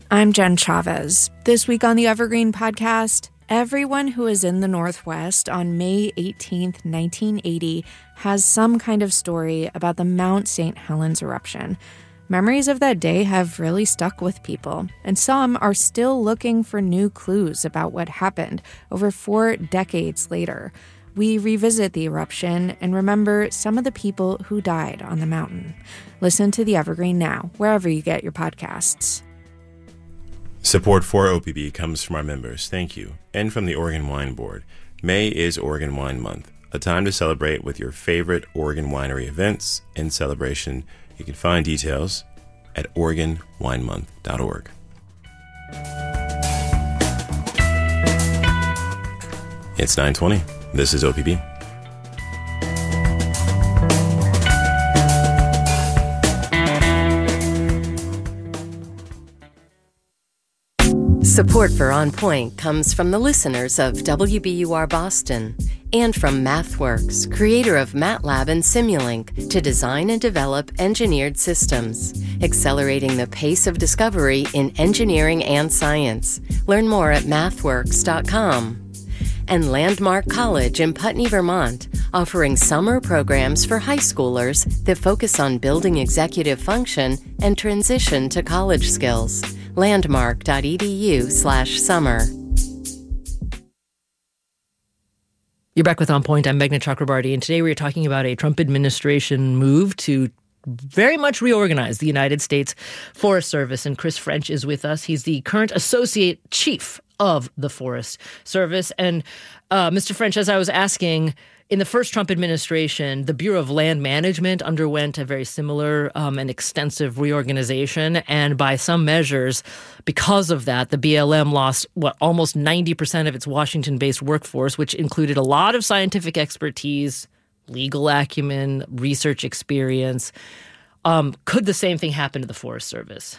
I'm Jen Chavez. This week on the Evergreen Podcast, everyone who is in the Northwest on May 18th, 1980, has some kind of story about the Mount St. Helens eruption. Memories of that day have really stuck with people, and some are still looking for new clues about what happened over 4 decades later. We revisit the eruption and remember some of the people who died on the mountain. Listen to the Evergreen now, wherever you get your podcasts. Support for OPB comes from our members, thank you, and from the Oregon Wine Board. May is Oregon Wine Month, a time to celebrate with your favorite Oregon winery events and celebration. You can find details at OregonWineMonth.org. It's 9:20. This is OPB. Support for On Point comes from the listeners of WBUR Boston and from MathWorks, creator of MATLAB and Simulink, to design and develop engineered systems, accelerating the pace of discovery in engineering and science. Learn more at mathworks.com. And Landmark College in Putney, Vermont, offering summer programs for high schoolers that focus on building executive function and transition to college skills. Landmark.edu/summer. You're back with On Point. I'm Meghna Chakrabarty, and today we are talking about a Trump administration move to very much reorganize the United States Forest Service. And Chris French is with us. He's the current Associate Chief of the Forest Service. And Mr. French, as I was asking, in the first Trump administration, the Bureau of Land Management underwent a very similar and extensive reorganization. And by some measures, because of that, the BLM lost, almost 90% of its Washington-based workforce, which included a lot of scientific expertise, legal acumen, research experience. Could the same thing happen to the Forest Service?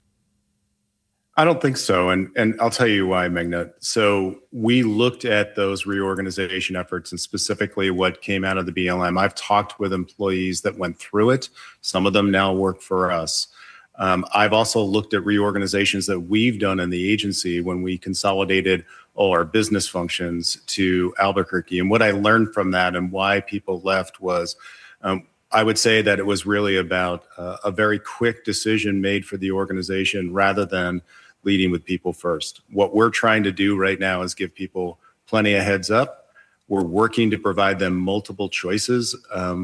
I don't think so. And I'll tell you why, Meghna. So we looked at those reorganization efforts and specifically what came out of the BLM. I've talked with employees that went through it. Some of them now work for us. I've also looked at reorganizations that we've done in the agency when we consolidated all our business functions to Albuquerque. And what I learned from that and why people left was I would say that it was really about a very quick decision made for the organization rather than leading with people first. What we're trying to do right now is give people plenty of heads up. We're working to provide them multiple choices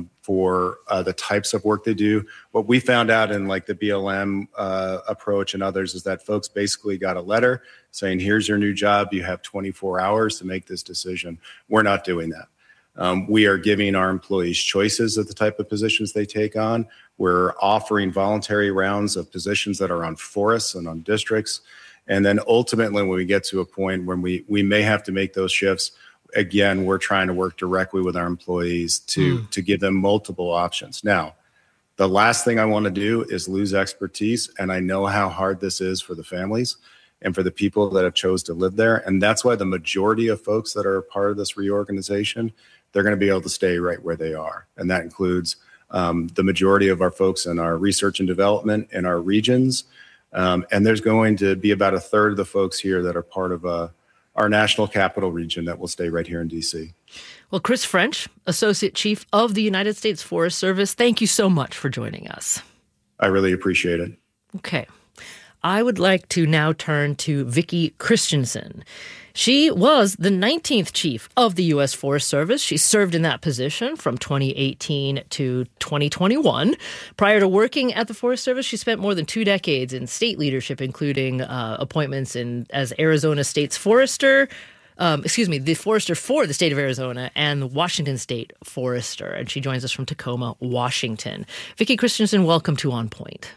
for the types of work they do. What we found out in like the BLM approach and others is that folks basically got a letter saying, here's your new job. You have 24 hours to make this decision. We're not doing that. We are giving our employees choices of the type of positions they take on. We're offering voluntary rounds of positions that are on forests and on districts. And then ultimately, when we get to a point when we may have to make those shifts, again, we're trying to work directly with our employees to give them multiple options. Now, the last thing I want to do is lose expertise. And I know how hard this is for the families and for the people that have chose to live there. And that's why the majority of folks that are a part of this reorganization, they're going to be able to stay right where they are. And that includes the majority of our folks in our research and development in our regions. And there's going to be about a third of the folks here that are part of our national capital region that will stay right here in D.C. Well, Chris French, Associate Chief of the United States Forest Service, thank you so much for joining us. I really appreciate it. Okay. I would like to now turn to Vicki Christensen. She was the 19th chief of the U.S. Forest Service. She served in that position from 2018 to 2021. Prior to working at the Forest Service, she spent more than 2 decades in state leadership, including appointments as Arizona State's Forester, the Forester for the state of Arizona and the Washington State Forester. And she joins us from Tacoma, Washington. Vicki Christensen, welcome to On Point.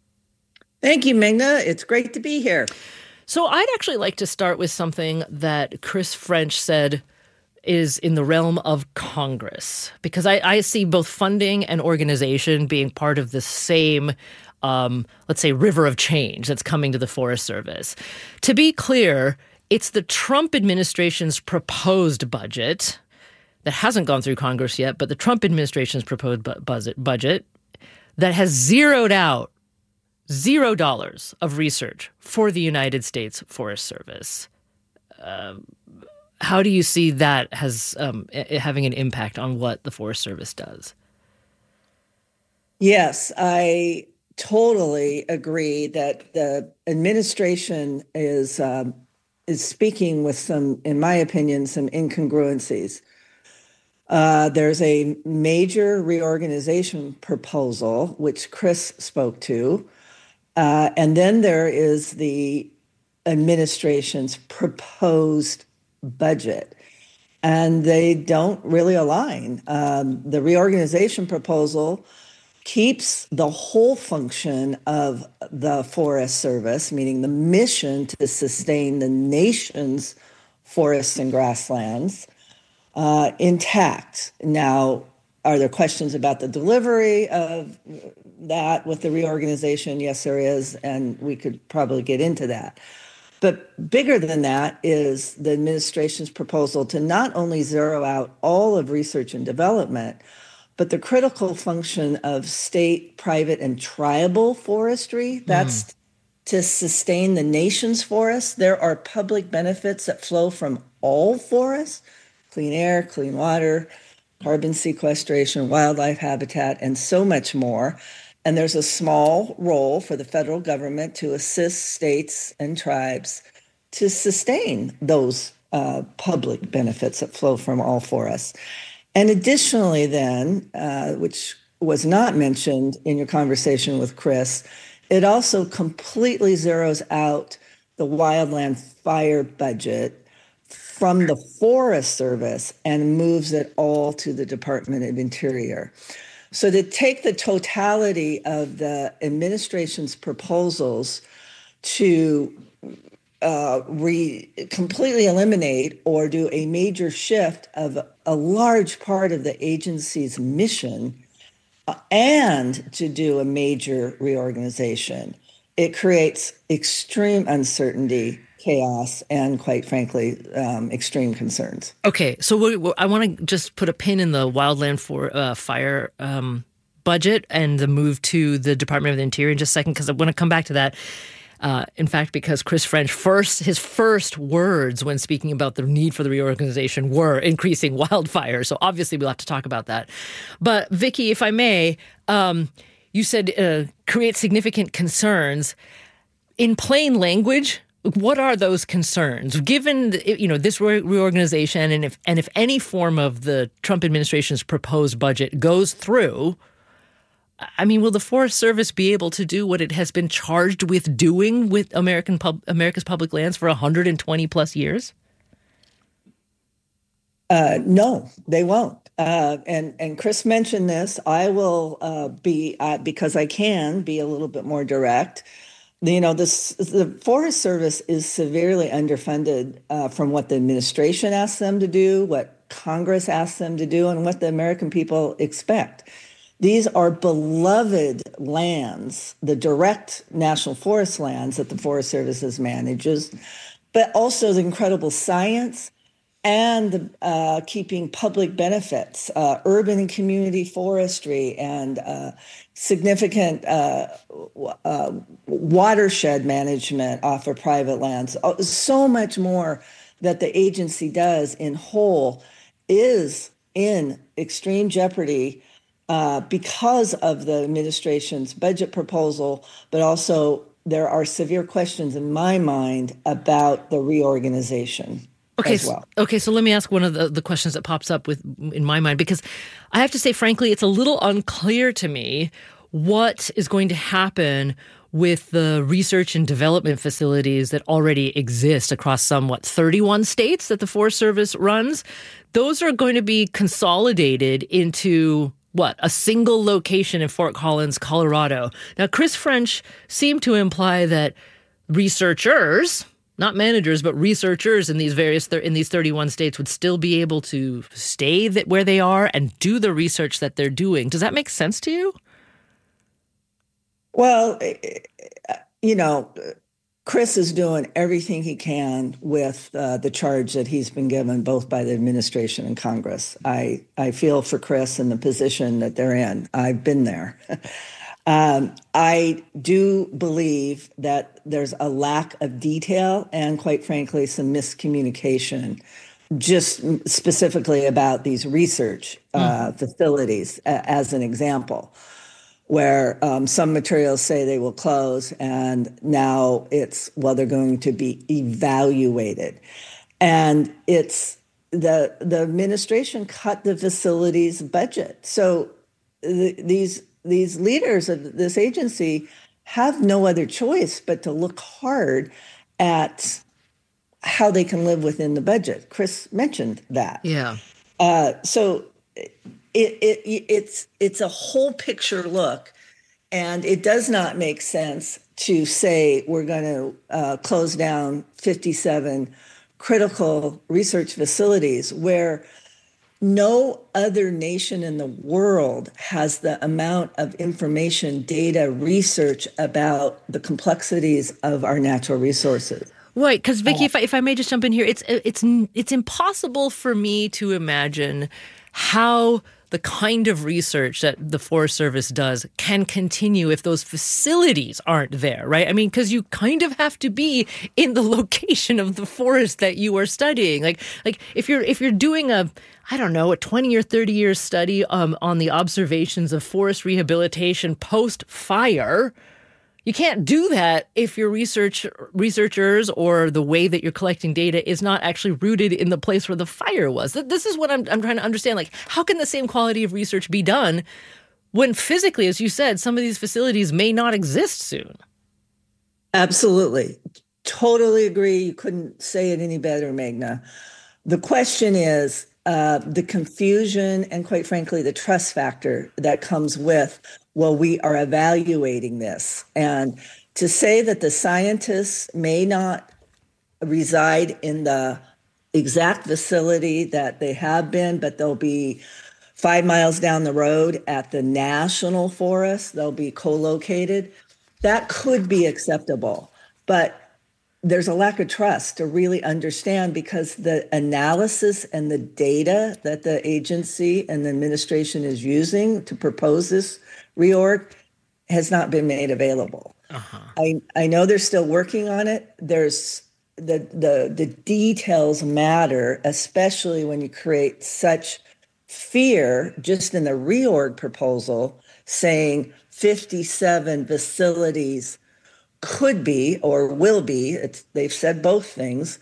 Thank you, Meghna. It's great to be here. So I'd actually like to start with something that Chris French said is in the realm of Congress, because I see both funding and organization being part of the same, let's say, river of change that's coming to the Forest Service. To be clear, it's the Trump administration's proposed budget that hasn't gone through Congress yet, but the Trump administration's proposed budget that has zeroed out $0 of research for the United States Forest Service. How do you see that has having an impact on what the Forest Service does? Yes, I totally agree that the administration is speaking with some, in my opinion, some incongruencies. There's a major reorganization proposal, which Chris spoke to, and then there is the administration's proposed budget, and they don't really align. The reorganization proposal keeps the whole function of the Forest Service, meaning the mission to sustain the nation's forests and grasslands, intact. Now, are there questions about the delivery of that with the reorganization? Yes, there is, and we could probably get into that. But bigger than that is the administration's proposal to not only zero out all of research and development, but the critical function of state, private, and tribal forestry. That's to sustain the nation's forests. There are public benefits that flow from all forests: clean air, clean water, carbon sequestration, wildlife habitat, and so much more. And there's a small role for the federal government to assist states and tribes to sustain those public benefits that flow from all forests. And additionally, then, which was not mentioned in your conversation with Chris, it also completely zeroes out the wildland fire budget from the Forest Service and moves it all to the Department of Interior. So to take the totality of the administration's proposals to completely eliminate or do a major shift of a large part of the agency's mission and to do a major reorganization, it creates extreme uncertainty, chaos, and quite frankly, extreme concerns. Okay, so I want to just put a pin in the wildland fire budget and the move to the Department of the Interior in just a second, because I want to come back to that. In fact, because Chris French, his first words when speaking about the need for the reorganization were increasing wildfires. So obviously we'll have to talk about that. But Vicki, if I may, you said create significant concerns. In plain language, what are those concerns? Given this reorganization, and if any form of the Trump administration's proposed budget goes through, I mean, will the Forest Service be able to do what it has been charged with doing with America's public lands for 120 plus years? No, they won't. And Chris mentioned this. I will be, because I can be a little bit more direct. The Forest Service is severely underfunded from what the administration asks them to do, what Congress asks them to do, and what the American people expect. These are beloved lands, the direct national forest lands that the Forest Service manages, but also the incredible science and the keeping public benefits, urban and community forestry, and significant watershed management off of private lands. So much more that the agency does in whole is in extreme jeopardy because of the administration's budget proposal, but also there are severe questions in my mind about the reorganization. As well. Okay, so let me ask one of the questions that pops up in my mind, because I have to say, frankly, it's a little unclear to me what is going to happen with the research and development facilities that already exist across 31 states that the Forest Service runs. Those are going to be consolidated into a single location in Fort Collins, Colorado. Now, Chris French seemed to imply that researchers, not managers, but researchers in these 31 states would still be able to stay where they are and do the research that they're doing. Does that make sense to you? Well, Chris is doing everything he can with the charge that he's been given, both by the administration and Congress. I feel for Chris and the position that they're in. I've been there. I do believe that there's a lack of detail and, quite frankly, some miscommunication, just specifically about these research facilities, as an example, where some materials say they will close, and now well, they're going to be evaluated. And the administration cut the facility's budget. So these leaders of this agency have no other choice but to look hard at how they can live within the budget. Chris mentioned that. Yeah. So it's a whole picture look, and it does not make sense to say we're going to close down 57 critical research facilities where no other nation in the world has the amount of information, data, research about the complexities of our natural resources. Right, because Vicki, if I may just jump in here, it's impossible for me to imagine how the kind of research that the Forest Service does can continue if those facilities aren't there, right? I mean, because you kind of have to be in the location of the forest that you are studying. Like if you're doing a 20 or 30 year study on the observations of forest rehabilitation post fire, you can't do that if your researchers or the way that you're collecting data is not actually rooted in the place where the fire was. This is what I'm trying to understand. Like, how can the same quality of research be done when physically, as you said, some of these facilities may not exist soon? Absolutely. Totally agree. You couldn't say it any better, Meghna. The question is the confusion and, quite frankly, the trust factor that comes with, well, we are evaluating this. And to say that the scientists may not reside in the exact facility that they have been, but they'll be 5 miles down the road at the national forest, they'll be co-located, that could be acceptable. But there's a lack of trust to really understand, because the analysis and the data that the agency and the administration is using to propose this reorg has not been made available. I know they're still working on it. There's the details matter, especially when you create such fear just in the reorg proposal, saying 57 facilities could be or will be, they've said both things,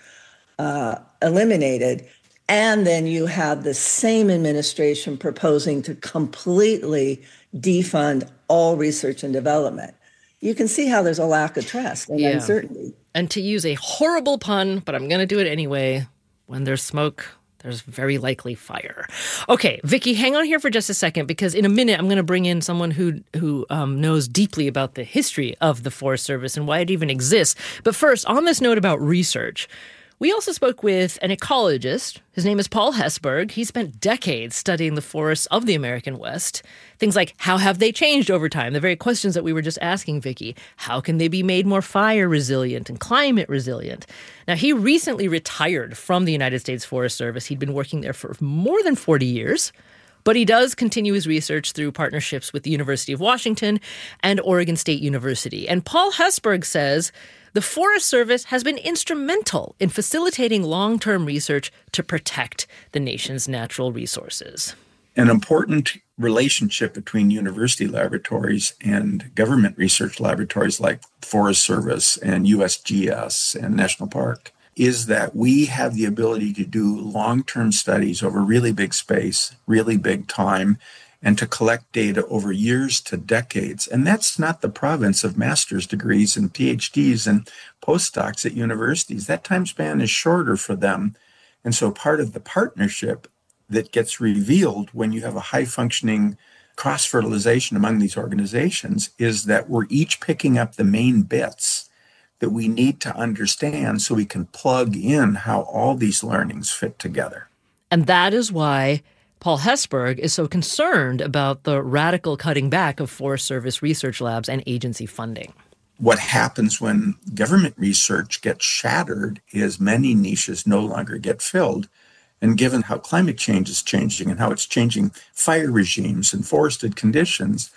eliminated. And then you have the same administration proposing to completely defund all research and development. You can see how there's a lack of trust and uncertainty. And to use a horrible pun, but I'm going to do it anyway, when there's smoke, there's very likely fire. Okay, Vicki, hang on here for just a second, because in a minute I'm going to bring in someone who knows deeply about the history of the Forest Service and why it even exists. But first, on this note about research, we also spoke with an ecologist. His name is Paul Hesburgh. He spent decades studying the forests of the American West. Things like, how have they changed over time? The very questions that we were just asking, Vicki. How can they be made more fire resilient and climate resilient? Now, he recently retired from the United States Forest Service. He'd been working there for more than 40 years. But he does continue his research through partnerships with the University of Washington and Oregon State University. And Paul Hesburgh says the Forest Service has been instrumental in facilitating long-term research to protect the nation's natural resources. An important relationship between university laboratories and government research laboratories like Forest Service and USGS and National Park is that we have the ability to do long-term studies over really big space, really big time, and to collect data over years to decades. And that's not the province of master's degrees and PhDs and postdocs at universities. That time span is shorter for them. And so part of the partnership that gets revealed when you have a high-functioning cross-fertilization among these organizations is that we're each picking up the main bits that we need to understand so we can plug in how all these learnings fit together. And that is why Paul Hesburgh is so concerned about the radical cutting back of Forest Service research labs and agency funding. What happens when government research gets shattered is many niches no longer get filled. And given how climate change is changing and how it's changing fire regimes and forested conditions,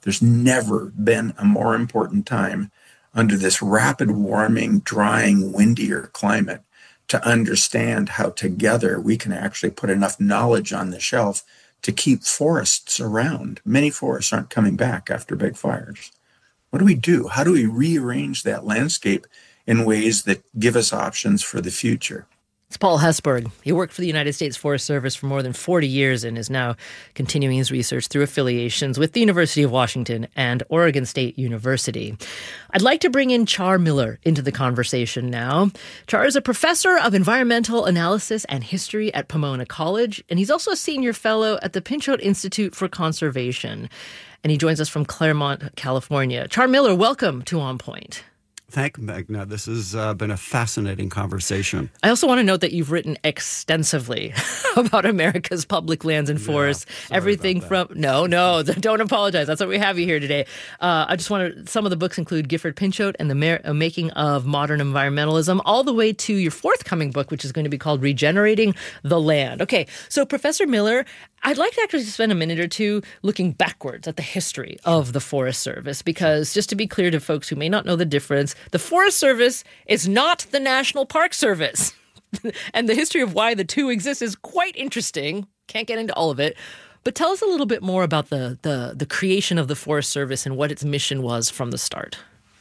There's never been a more important time under this rapid warming, drying, windier climate to understand how together we can actually put enough knowledge on the shelf to keep forests around. Many forests aren't coming back after big fires. What do we do? How do we rearrange that landscape in ways that give us options for the future? It's Paul Hesburgh. He worked for the United States Forest Service for more than 40 years and is now continuing his research through affiliations with the University of Washington and Oregon State University. I'd like to bring in Char Miller into the conversation now. Char is a professor of environmental analysis and history at Pomona College, and he's also a senior fellow at the Pinchot Institute for Conservation. And he joins us from Claremont, California. Char Miller, welcome to On Point. Thank you, Magna. This has been a fascinating conversation. I also want to note that you've written extensively about America's public lands and forests. Everything from... No, don't apologize. That's what we have you here today. I just want to... Some of the books include Gifford Pinchot and the Making of Modern Environmentalism, all the way to your forthcoming book, which is going to be called Regenerating the Land. Okay, so Professor Miller, I'd like to actually spend a minute or two looking backwards at the history of the Forest Service, because just to be clear to folks who may not know the difference, the Forest Service is not the National Park Service. And the history of why the two exist is quite interesting. Can't get into all of it. But tell us a little bit more about the creation of the Forest Service and what its mission was from the start.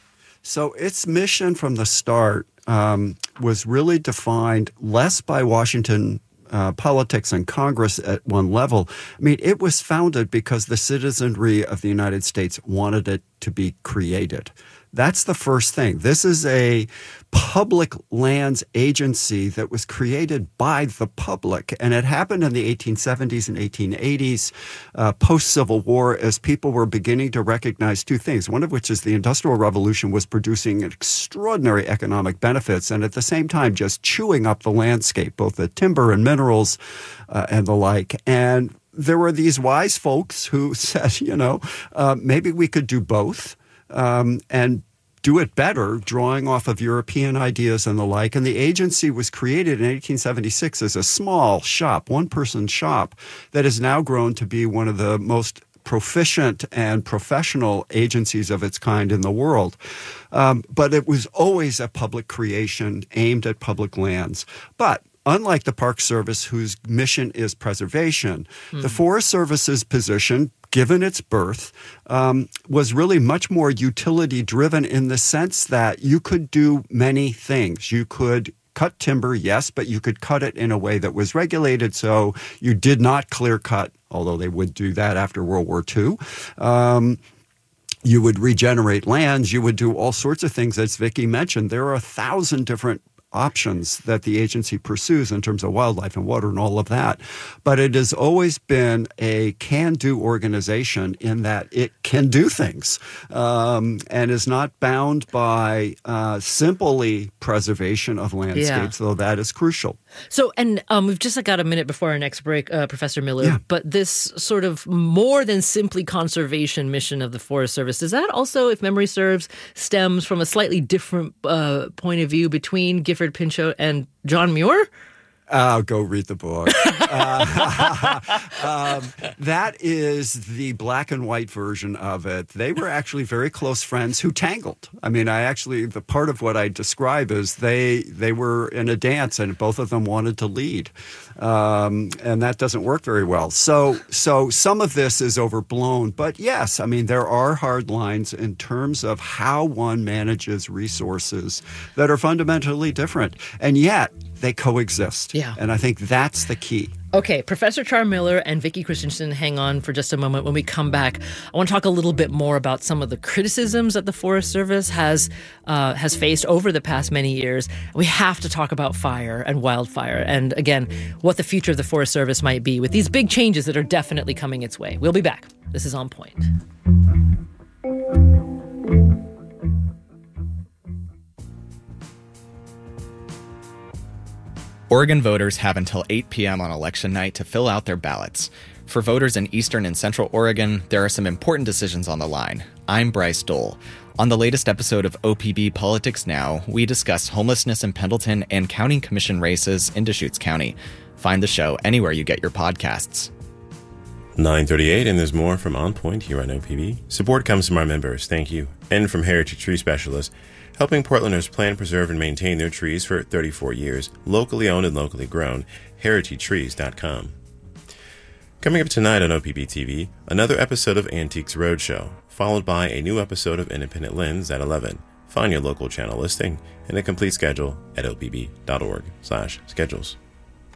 So its mission from the start was really defined less by Washington politics and Congress at one level. I mean, it was founded because the citizenry of the United States wanted it to be created. That's the first thing. This is a public lands agency that was created by the public, and it happened in the 1870s and 1880s, post-Civil War, as people were beginning to recognize two things, one of which is the Industrial Revolution was producing extraordinary economic benefits and at the same time just chewing up the landscape, both the timber and minerals and the like. And there were these wise folks who said, maybe we could do both. And do it better, drawing off of European ideas and the like. And the agency was created in 1876 as a small shop, one-person shop, that has now grown to be one of the most proficient and professional agencies of its kind in the world. But it was always a public creation aimed at public lands. But unlike the Park Service, whose mission is preservation, the Forest Service's position, given its birth, was really much more utility-driven in the sense that you could do many things. You could cut timber, yes, but you could cut it in a way that was regulated, so you did not clear cut, although they would do that after World War II. You would regenerate lands. You would do all sorts of things, as Vicki mentioned. There are 1,000 different options that the agency pursues in terms of wildlife and water and all of that. But it has always been a can-do organization in that it can do things and is not bound by simply preservation of landscapes, though that is crucial. So, and we've just got a minute before our next break, Professor Miller, but this sort of more than simply conservation mission of the Forest Service, does that also, if memory serves, stems from a slightly different point of view between Gifford Pinchot and John Muir? Go read the book. That is the black and white version of it. They were actually very close friends who tangled. I mean, the part of what I describe is they were in a dance and both of them wanted to lead. And that doesn't work very well. So some of this is overblown. But yes, I mean, there are hard lines in terms of how one manages resources that are fundamentally different. And yet, they coexist. Yeah. And I think that's the key. Okay, Professor Char Miller and Vicki Christensen, hang on for just a moment. When we come back, I want to talk a little bit more about some of the criticisms that the Forest Service has faced over the past many years. We have to talk about fire and wildfire and, again, what the future of the Forest Service might be with these big changes that are definitely coming its way. We'll be back. This is On Point. Oregon voters have until 8 p.m. on election night to fill out their ballots. For voters in Eastern and Central Oregon, there are some important decisions on the line. I'm Bryce Dole. On the latest episode of OPB Politics Now, we discuss homelessness in Pendleton and county commission races in Deschutes County. Find the show anywhere you get your podcasts. 9:38, and there's more from On Point here on OPB. Support comes from our members, thank you, and from Heritage Tree Specialists, helping Portlanders plant, preserve, and maintain their trees for 34 years, locally owned and locally grown, heritagetrees.com. Coming up tonight on OPB TV, another episode of Antiques Roadshow, followed by a new episode of Independent Lens at 11. Find your local channel listing and a complete schedule at opb.org/schedules.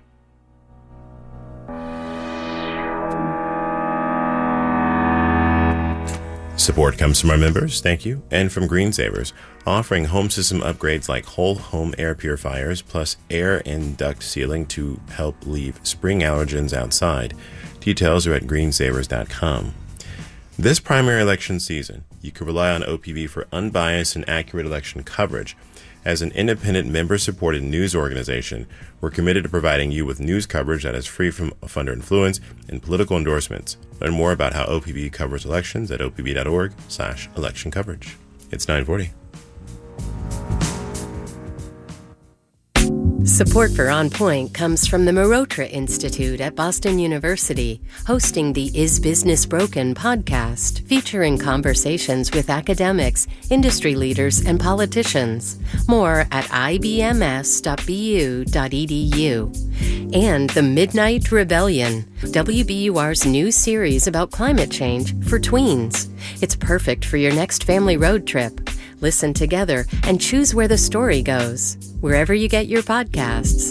Support comes from our members, thank you, and from Greensavers, offering home system upgrades like whole home air purifiers plus air and duct sealing to help leave spring allergens outside. Details are at greensavers.com. This primary election season, you can rely on OPB for unbiased and accurate election coverage. As an independent, member-supported news organization, we're committed to providing you with news coverage that is free from funder influence and political endorsements. Learn more about how OPB covers elections at opb.org/election coverage. It's 9:40. Support for On Point comes from the Marotra Institute at Boston University, hosting the Is Business Broken podcast, featuring conversations with academics, industry leaders, and politicians. More at ibms.bu.edu. And The Midnight Rebellion, WBUR's new series about climate change for tweens. It's perfect for your next family road trip. Listen together and choose where the story goes, wherever you get your podcasts.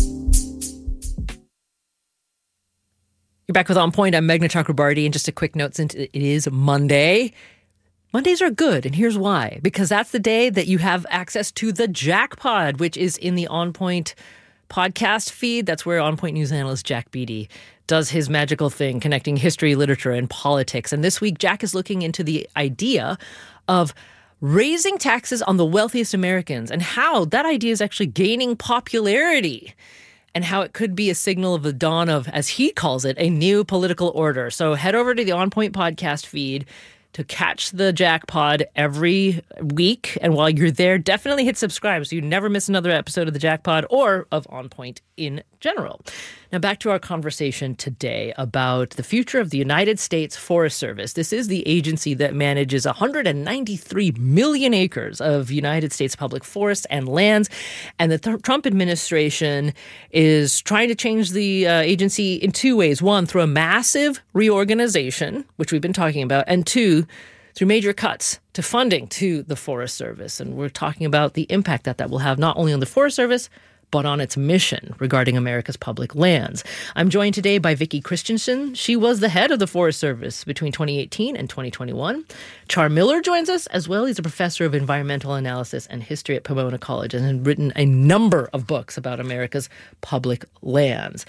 You're back with On Point. I'm Meghna Chakrabarty, and just a quick note, since it is Monday. Mondays are good, and here's why. Because that's the day that you have access to the Jackpod, which is in the On Point podcast feed. That's where On Point news analyst Jack Beatty does his magical thing, connecting history, literature, and politics. And this week, Jack is looking into the idea of raising taxes on the wealthiest Americans and how that idea is actually gaining popularity and how it could be a signal of the dawn of, as he calls it, a new political order. So head over to the On Point podcast feed to catch the Jackpod every week. And while you're there, definitely hit subscribe so you never miss another episode of the Jackpod or of On Point in general. Now back to our conversation today about the future of the United States Forest Service. This is the agency that manages 193 million acres of United States public forests and lands. And the Trump administration is trying to change the agency in two ways. One, through a massive reorganization, which we've been talking about, and two, through major cuts to funding to the Forest Service. And we're talking about the impact that that will have not only on the Forest Service, but on its mission regarding America's public lands. I'm joined today by Vicki Christensen. She was the head of the Forest Service between 2018 and 2021. Char Miller joins us as well. He's a professor of environmental analysis and history at Pomona College and has written a number of books about America's public lands.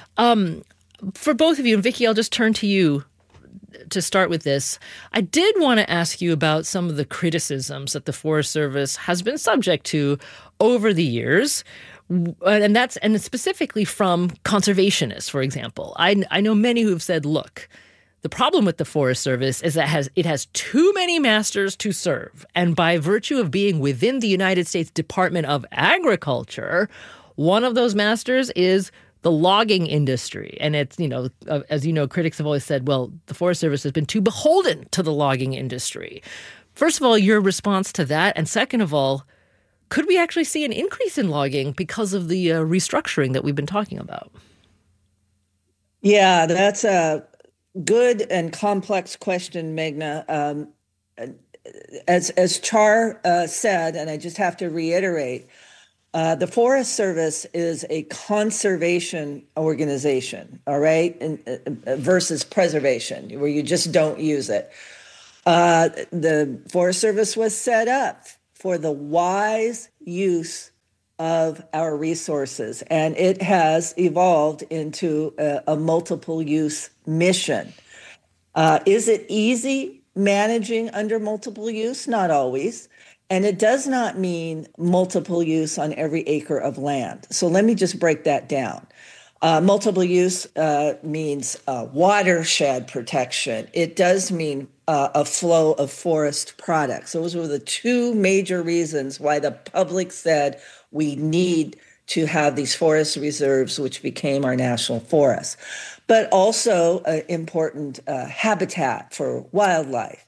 For both of you, and Vicki, I'll just turn to you to start with this. I did want to ask you about some of the criticisms that the Forest Service has been subject to over the years. And specifically from conservationists, for example. I know many who have said, look, the problem with the Forest Service is that it has too many masters to serve. And by virtue of being within the United States Department of Agriculture, one of those masters is the logging industry. And it's, as you know, critics have always said, well, the Forest Service has been too beholden to the logging industry. First of all, your response to that. And second of all, could we actually see an increase in logging because of the restructuring that we've been talking about? Yeah, that's a good and complex question, Meghna. As Char said, and I just have to reiterate, the Forest Service is a conservation organization, all right, versus preservation, where you just don't use it. The Forest Service was set up for the wise use of our resources, and it has evolved into a multiple use mission. Is it easy managing under multiple use? Not always. And it does not mean multiple use on every acre of land. So let me just break that down. Multiple use means watershed protection. It does mean a flow of forest products. Those were the two major reasons why the public said we need to have these forest reserves, which became our national forests, but also important habitat for wildlife,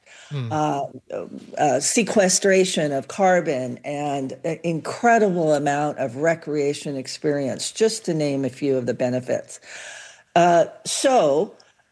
sequestration of carbon, and an incredible amount of recreation experience, just to name a few of the benefits. So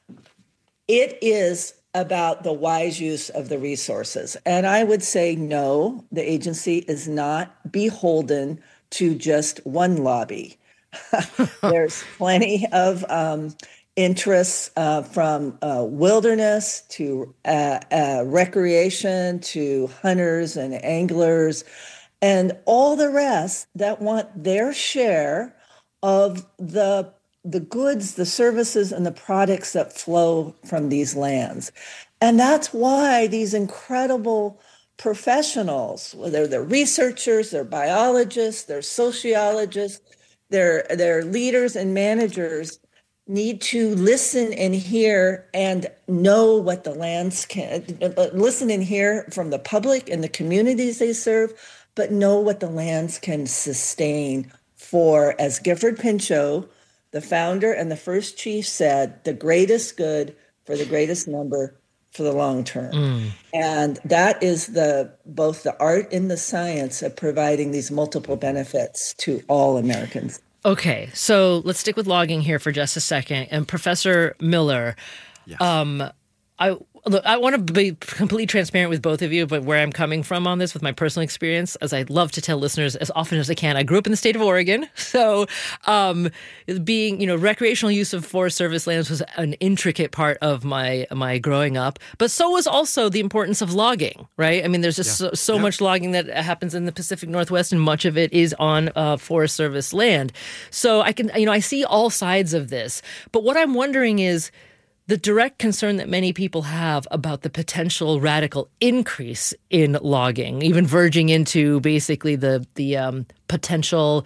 it is about the wise use of the resources. And I would say, no, the agency is not beholden to just one lobby. There's plenty of interests from wilderness to recreation to hunters and anglers and all the rest that want their share of the goods, the services, and the products that flow from these lands. And that's why these incredible professionals, whether they're researchers, they're biologists, they're sociologists, they're leaders and managers, need to listen and hear and know what the lands can, listen and hear from the public and the communities they serve, but know what the lands can sustain for, as Gifford Pinchot, the founder and the first chief, said, the greatest good for the greatest number for the long term. And that is both the art and the science of providing these multiple benefits to all Americans. Okay, so let's stick with logging here for just a second. And Professor Miller, Yes. I want to be completely transparent with both of you, but where I'm coming from on this with my personal experience, as I love to tell listeners as often as I can, I grew up in the state of Oregon. So being, recreational use of Forest Service lands was an intricate part of my growing up. But so was also the importance of logging, right? I mean, there's just so much logging that happens in the Pacific Northwest, and much of it is on Forest Service land. So I see all sides of this. But what I'm wondering is, the direct concern that many people have about the potential radical increase in logging, even verging into basically the potential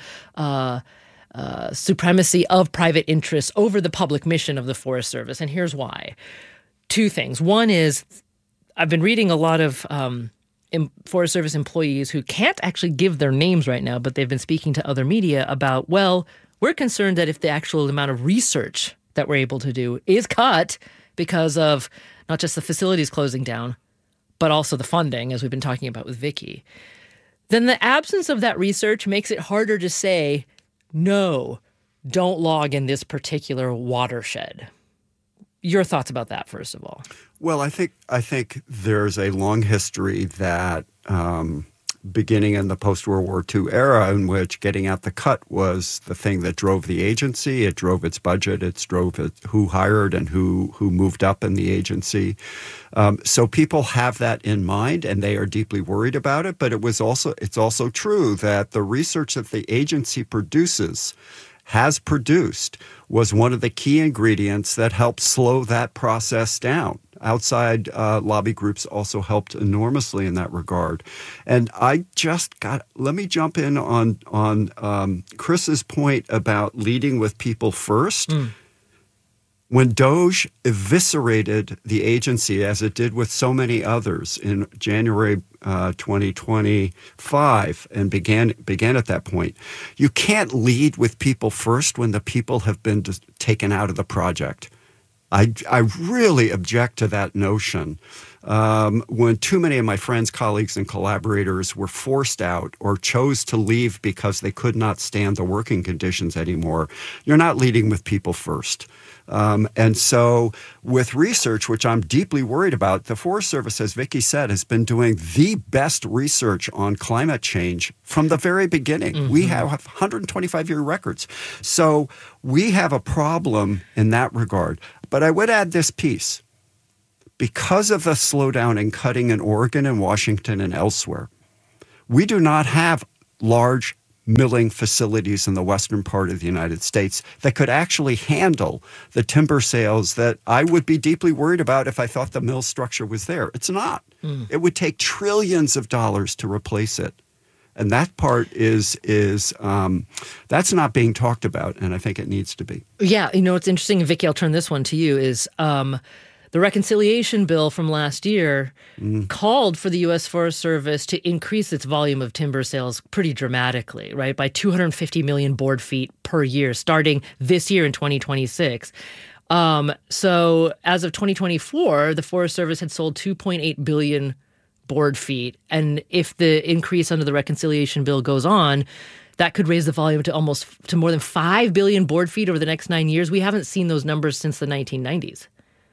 supremacy of private interests over the public mission of the Forest Service. And here's why. Two things. One is I've been reading a lot of Forest Service employees who can't actually give their names right now, but they've been speaking to other media about, well, we're concerned that if the actual amount of research that we're able to do is cut because of not just the facilities closing down, but also the funding, as we've been talking about with Vicki, then the absence of that research makes it harder to say, no, don't log in this particular watershed. Your thoughts about that, first of all? Well, I think there's a long history that beginning in the post-World War II era in which getting out the cut was the thing that drove the agency. It drove its budget. It drove who hired and who moved up in the agency. So people have that in mind, and they are deeply worried about it. But it's also true that the research that the agency has produced was one of the key ingredients that helped slow that process down. Outside lobby groups also helped enormously in that regard. And let me jump in on Chris's point about leading with people first. When DOJ eviscerated the agency, as it did with so many others in January 2025, and began at that point, you can't lead with people first when the people have been taken out of the project. I really object to that notion. When too many of my friends, colleagues, and collaborators were forced out or chose to leave because they could not stand the working conditions anymore, you're not leading with people first. And so with research, which I'm deeply worried about, the Forest Service, as Vicki said, has been doing the best research on climate change from the very beginning. Mm-hmm. We have 125-year records. So we have a problem in that regard. But I would add this piece. Because of the slowdown in cutting in Oregon and Washington and elsewhere, we do not have large milling facilities in the western part of the United States that could actually handle the timber sales that I would be deeply worried about if I thought the mill structure was there. It's not. It would take trillions of dollars to replace it. And that part is that's not being talked about, and I think it needs to be. Yeah, it's interesting, Vicki, I'll turn this one to you, is The reconciliation bill from last year called for the U.S. Forest Service to increase its volume of timber sales pretty dramatically, right, by 250 million board feet per year, starting this year in 2026. So as of 2024, the Forest Service had sold 2.8 billion board feet. And if the increase under the reconciliation bill goes on, that could raise the volume to more than 5 billion board feet over the next 9 years. We haven't seen those numbers since the 1990s.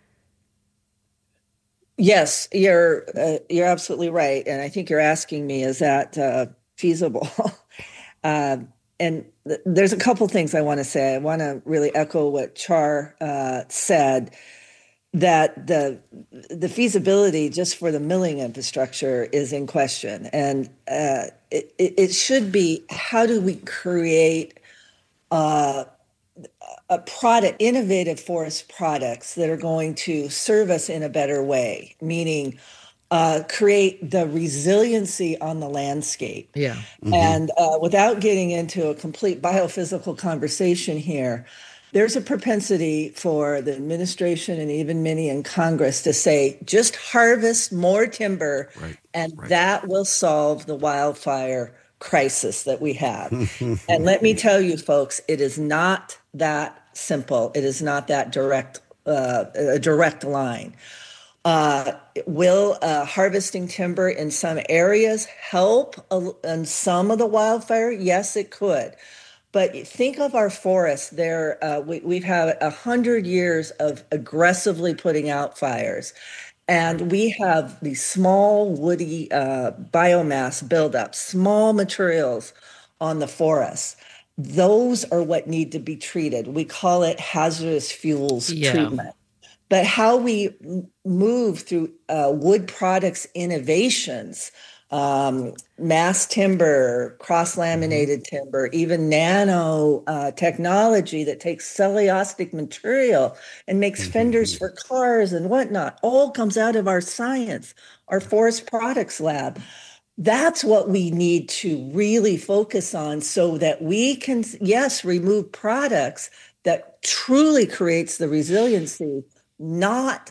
Yes, you're absolutely right. And I think you're asking me, is that feasible? And there's a couple things I want to say. I want to really echo what Char said, that the feasibility just for the milling infrastructure is in question. And it should be, how do we create innovative forest products that are going to serve us in a better way, meaning create the resiliency on the landscape. Yeah. Mm-hmm. And without getting into a complete biophysical conversation here, there's a propensity for the administration and even many in Congress to say, just harvest more timber, and that will solve the wildfire crisis that we have. And let me tell you, folks, it is not that simple. It is not that direct, a direct line. Will harvesting timber in some areas help on some of the wildfire? Yes, it could. But think of our forests. We've had 100 years of aggressively putting out fires. And we have these small woody biomass buildup, small materials on the forest. Those are what need to be treated. We call it hazardous fuels treatment. But how we move through wood products innovations, mass timber, cross-laminated timber, even nano technology that takes cellulosic material and makes fenders for cars and whatnot, all comes out of our science, our forest products lab. That's what we need to really focus on, so that we can, yes, remove products that truly creates the resiliency, not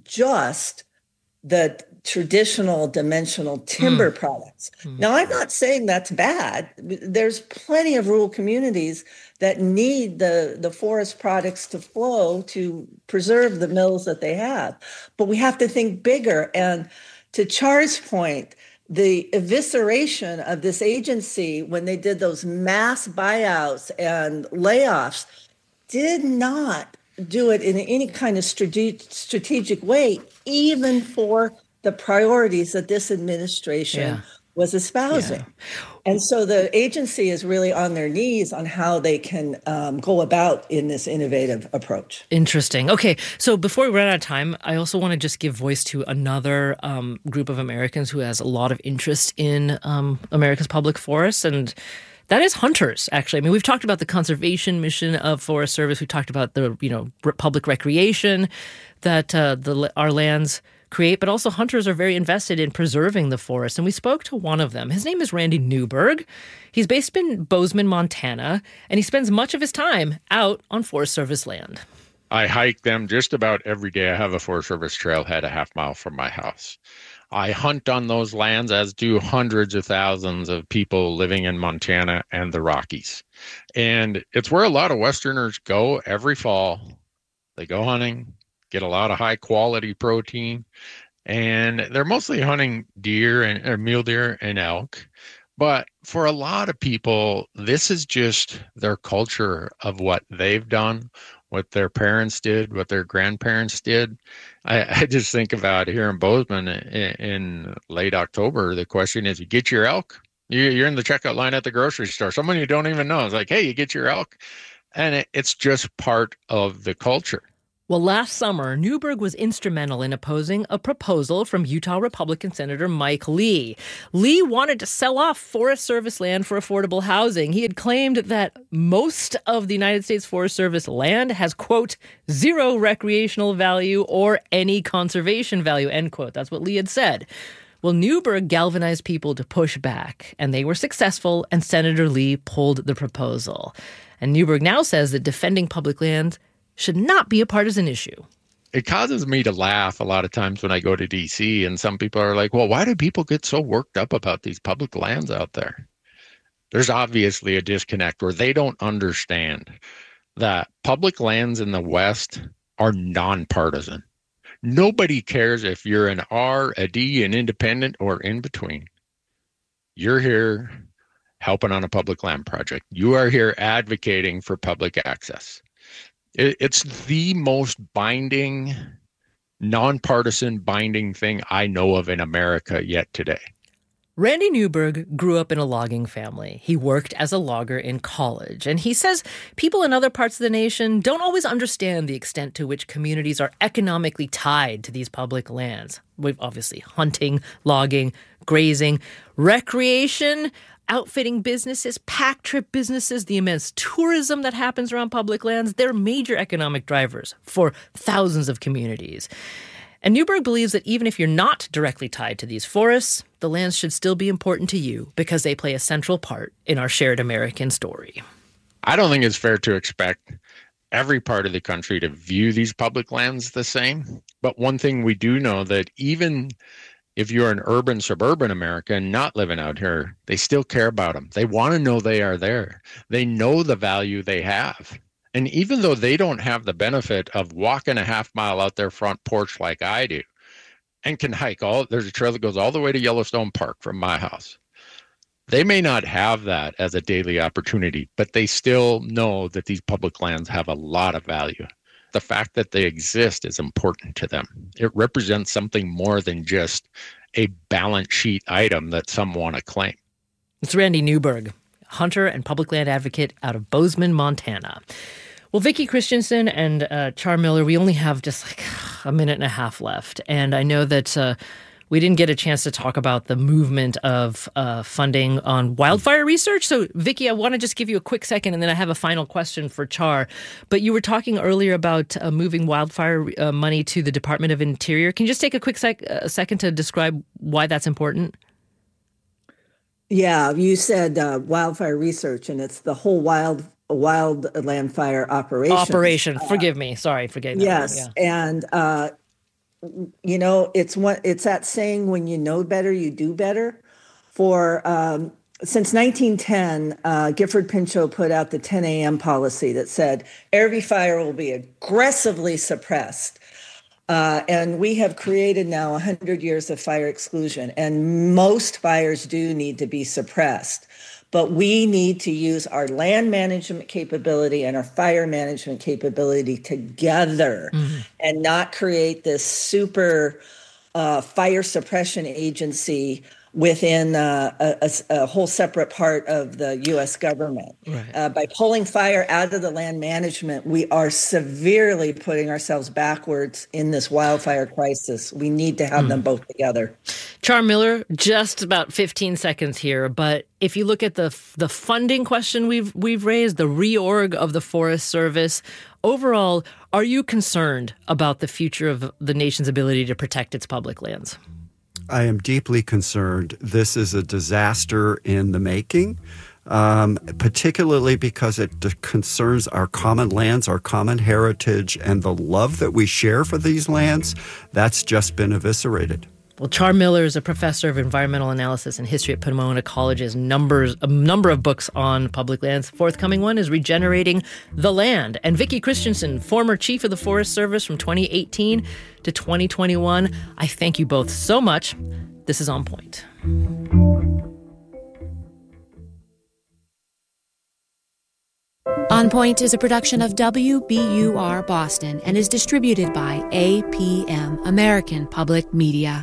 just the traditional dimensional timber products. Now, I'm not saying that's bad. There's plenty of rural communities that need the forest products to flow to preserve the mills that they have. But we have to think bigger. And to Char's point, the evisceration of this agency when they did those mass buyouts and layoffs did not do it in any kind of strategic way, even for the priorities that this administration was espousing. And so the agency is really on their knees on how they can go about in this innovative approach. Interesting. Okay, so before we run out of time, I also want to just give voice to another group of Americans who has a lot of interest in America's public forests, and that is hunters, actually. I mean, we've talked about the conservation mission of Forest Service. We talked about the public recreation that our lands create, but also hunters are very invested in preserving the forest. And we spoke to one of them. His name is Randy Newberg. He's based in Bozeman, Montana, and he spends much of his time out on Forest Service land. I hike them just about every day. I have a Forest Service trailhead a half mile from my house. I hunt on those lands, as do hundreds of thousands of people living in Montana and the Rockies. And it's where a lot of Westerners go every fall. They go hunting, get a lot of high quality protein, and they're mostly hunting deer or mule deer and elk. But for a lot of people, this is just their culture of what they've done, what their parents did, what their grandparents did. I just think about here in Bozeman in late October, the question is, you get your elk? You're in the checkout line at the grocery store. Someone you don't even know is like, hey, you get your elk? And it's just part of the culture. Well, last summer, Newberg was instrumental in opposing a proposal from Utah Republican Senator Mike Lee. Lee wanted to sell off Forest Service land for affordable housing. He had claimed that most of the United States Forest Service land has, quote, zero recreational value or any conservation value, end quote. That's what Lee had said. Well, Newberg galvanized people to push back, and they were successful, and Senator Lee pulled the proposal. And Newberg now says that defending public lands should not be a partisan issue. it causes me to laugh a lot of times when I go to DC, and some people are like, well, why do people get so worked up about these public lands out there? There's obviously a disconnect where they don't understand that public lands in the West are nonpartisan. Nobody cares if you're an R, a D, an independent, or in between. You're here helping on a public land project. You are here advocating for public access. It's the most binding, nonpartisan binding thing I know of in America yet today. Randy Newberg grew up in a logging family. He worked as a logger in college, and he says people in other parts of the nation don't always understand the extent to which communities are economically tied to these public lands. We've obviously hunting, logging, grazing, recreation, outfitting businesses, pack trip businesses, the immense tourism that happens around public lands. They're major economic drivers for thousands of communities. And Newberg believes that even if you're not directly tied to these forests, the lands should still be important to you because they play a central part in our shared American story. I don't think it's fair to expect every part of the country to view these public lands the same. But one thing we do know that even if you're an urban, suburban American not living out here, they still care about them. They want to know they are there. They know the value they have. And even though they don't have the benefit of walking a half mile out their front porch like I do, and can hike there's a trail that goes all the way to Yellowstone Park from my house. They may not have that as a daily opportunity, but they still know that these public lands have a lot of value. The fact that they exist is important to them. It represents something more than just a balance sheet item that some want to claim. It's Randy Newberg, hunter and public land advocate out of Bozeman, Montana. Well, Vicki Christensen and Char Miller, we only have just like a minute and a half left. And I know that we didn't get a chance to talk about the movement of funding on wildfire research. So, Vicki, I want to just give you a quick second, and then I have a final question for Char. But you were talking earlier about moving wildfire money to the Department of Interior. Can you just take a quick second to describe why that's important? Yeah, you said wildfire research, and it's the whole wildland fire operation. Forgive me. Sorry, forget that. Yes, yeah. And it's that saying, when you know better, you do better. Since 1910, Gifford Pinchot put out the 10 a.m. policy that said every fire will be aggressively suppressed. And we have created now 100 years of fire exclusion, and most fires do need to be suppressed. But we need to use our land management capability and our fire management capability together, and not create this super fire suppression agency within a whole separate part of the U.S. government. Right. By pulling fire out of the land management, we are severely putting ourselves backwards in this wildfire crisis. We need to have them both together. Char Miller, just about 15 seconds here, but if you look at the funding question we've raised, the reorg of the Forest Service, overall, are you concerned about the future of the nation's ability to protect its public lands? I am deeply concerned. This is a disaster in the making, particularly because it concerns our common lands, our common heritage, and the love that we share for these lands. That's just been eviscerated. Well, Char Miller is a professor of environmental analysis and history at Pomona College's a number of books on public lands. Forthcoming one is Regenerating the Land. And Vicki Christensen, former chief of the Forest Service from 2018 to 2021. I thank you both so much. This is On Point. On Point is a production of WBUR Boston and is distributed by APM, American Public Media.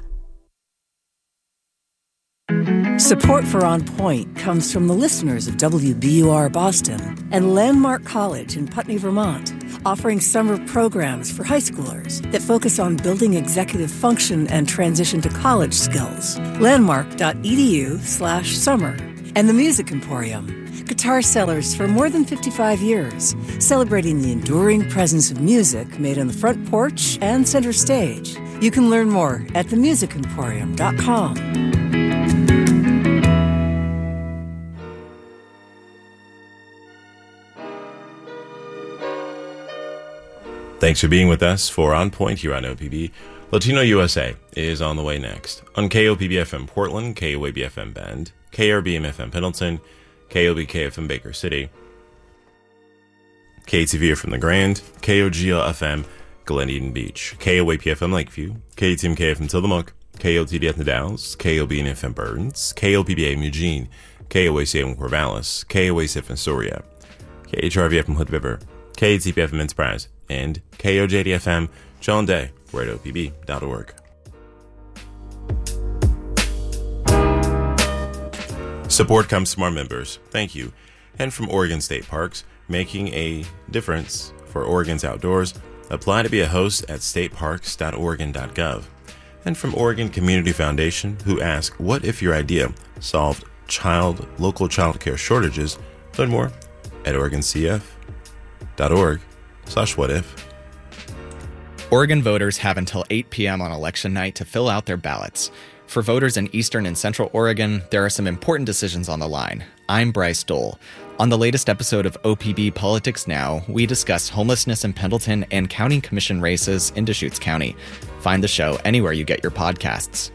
Support for On Point comes from the listeners of WBUR Boston and Landmark College in Putney, Vermont, offering summer programs for high schoolers that focus on building executive function and transition to college skills. Landmark.edu/summer. And the Music Emporium, guitar sellers for more than 55 years, celebrating the enduring presence of music made on the front porch and center stage. You can learn more at themusicemporium.com. Thanks for being with us for On Point here on OPB. Latino USA is on the way next on KOPB-FM Portland, KOAB-FM Bend, KRBM-FM Pendleton, KOBK-FM Baker City, KTV from the Grand, KOGL-FM Glen Eden Beach, KOAP-FM Lakeview, KTMK-FM Tillamook, KOTD-FM Dallas, KOB-FM Burns, KOPB-AM Eugene, KOAC-FM Corvallis, KOAC-FM Astoria, KHRV-FM Hood River, KTP-FM Enterprise, and KOJD-FM John Day. We're at opb.org. Support comes from our members. Thank you. And from Oregon State Parks, making a difference for Oregon's outdoors. Apply to be a host at stateparks.oregon.gov. And from Oregon Community Foundation, who ask, what if your idea solved local child care shortages? Learn more at oregoncf.org/whatif. Oregon voters have until 8 p.m. on election night to fill out their ballots. For voters in Eastern and Central Oregon, there are some important decisions on the line. I'm Bryce Dole. On the latest episode of OPB Politics Now, we discuss homelessness in Pendleton and county commission races in Deschutes County. Find the show anywhere you get your podcasts.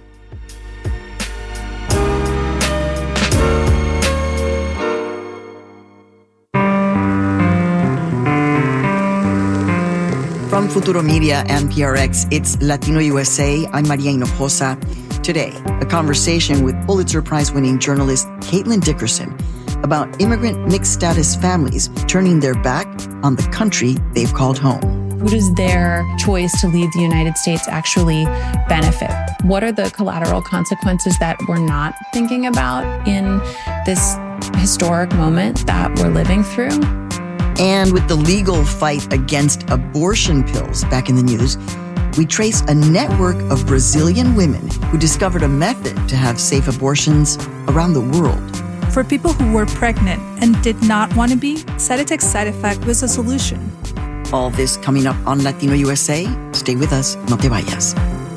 From Futuro Media and PRX, it's Latino USA. I'm Maria Hinojosa. Today, a conversation with Pulitzer Prize-winning journalist Caitlin Dickerson about immigrant mixed-status families turning their back on the country they've called home. Who does their choice to leave the United States actually benefit? What are the collateral consequences that we're not thinking about in this historic moment that we're living through? And with the legal fight against abortion pills back in the news, we trace a network of Brazilian women who discovered a method to have safe abortions around the world. For people who were pregnant and did not want to be, Cytotec's side effect was a solution. All this coming up on Latino USA. Stay with us, no te vayas.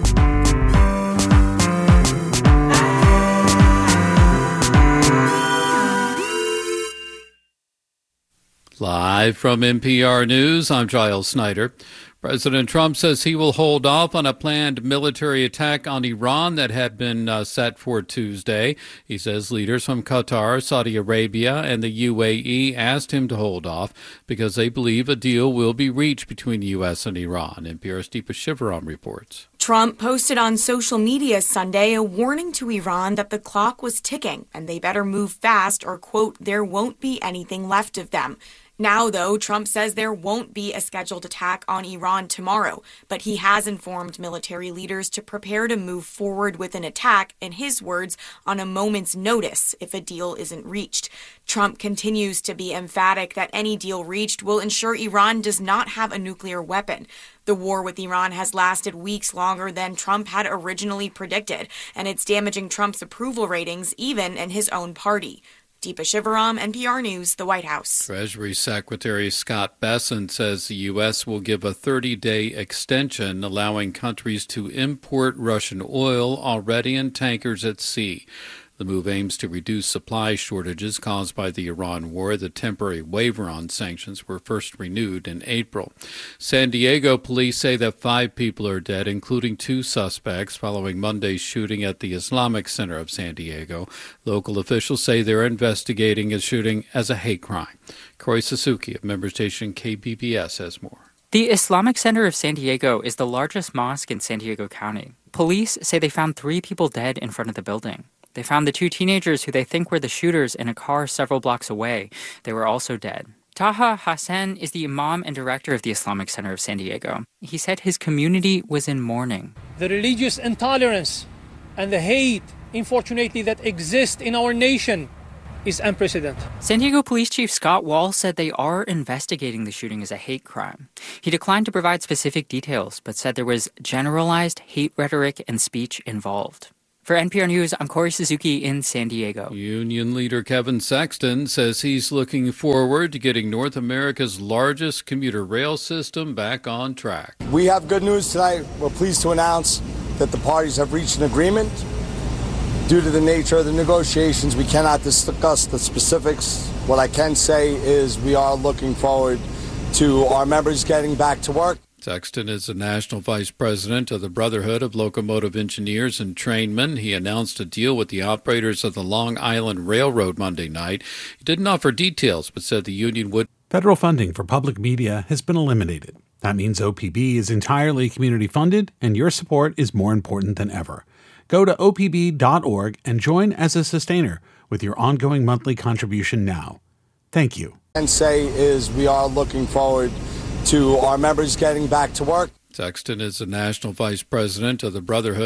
Live from NPR News, I'm Giles Snyder. President Trump says he will hold off on a planned military attack on Iran that had been set for Tuesday. He says leaders from Qatar, Saudi Arabia, and the UAE asked him to hold off because they believe a deal will be reached between the U.S. and Iran. NPR's Deepa Shivaram reports. Trump posted on social media Sunday a warning to Iran that the clock was ticking and they better move fast or, quote, there won't be anything left of them. Now, though, Trump says there won't be a scheduled attack on Iran tomorrow, but he has informed military leaders to prepare to move forward with an attack, in his words, on a moment's notice if a deal isn't reached. Trump continues to be emphatic that any deal reached will ensure Iran does not have a nuclear weapon. The war with Iran has lasted weeks longer than Trump had originally predicted, and it's damaging Trump's approval ratings even in his own party. Deepa Shivaram, NPR News, the White House. Treasury Secretary Scott Bessent says the U.S. will give a 30-day extension allowing countries to import Russian oil already in tankers at sea. The move aims to reduce supply shortages caused by the Iran war. The temporary waiver on sanctions were first renewed in April. San Diego police say that 5 people are dead, including 2 suspects, following Monday's shooting at the Islamic Center of San Diego. Local officials say they're investigating the shooting as a hate crime. Corey Suzuki of member station KBBS has more. The Islamic Center of San Diego is the largest mosque in San Diego County. Police say they found 3 people dead in front of the building. They found the 2 teenagers who they think were the shooters in a car several blocks away. They were also dead. Taha Hassan is the imam and director of the Islamic Center of San Diego. He said his community was in mourning. The religious intolerance and the hate, unfortunately, that exists in our nation is unprecedented. San Diego Police Chief Scott Wall said they are investigating the shooting as a hate crime. He declined to provide specific details, but said there was generalized hate rhetoric and speech involved. For NPR News, I'm Corey Suzuki in San Diego. Union leader Kevin Sexton says he's looking forward to getting North America's largest commuter rail system back on track. We have good news tonight. We're pleased to announce that the parties have reached an agreement. Due to the nature of the negotiations, we cannot discuss the specifics. What I can say is we are looking forward to our members getting back to work. Sexton is the national vice president of the Brotherhood of Locomotive Engineers and Trainmen. He announced a deal with the operators of the Long Island Railroad Monday night. He didn't offer details, but said the union would. Federal funding for public media has been eliminated. That means OPB is entirely community funded, and your support is more important than ever. Go to opb.org and join as a sustainer with your ongoing monthly contribution now. Thank you. And say is we are looking forward to our members getting back to work. Sexton is the national vice president of the Brotherhood